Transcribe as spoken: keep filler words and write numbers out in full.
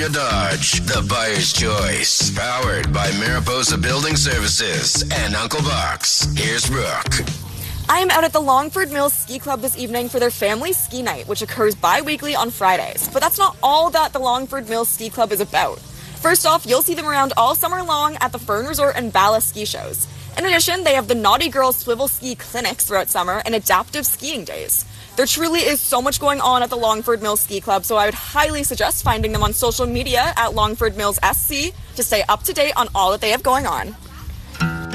Victoria Dodge, the buyer's choice. Powered by Mariposa Building Services and Uncle Bucks. Here's Brooke. I am out at the Longford Mills Ski Club this evening for their family ski night, which occurs bi-weekly on Fridays. But that's not all that the Longford Mills Ski Club is about. First off, you'll see them around all summer long at the Fern Resort and Bala ski shows. In addition, they have the Naughty Girls Swivel Ski Clinics throughout summer and adaptive skiing days. There truly is so much going on at the Longford Mills Ski Club, so I would highly suggest finding them on social media at Longford Mills S C to stay up to date on all that they have going on.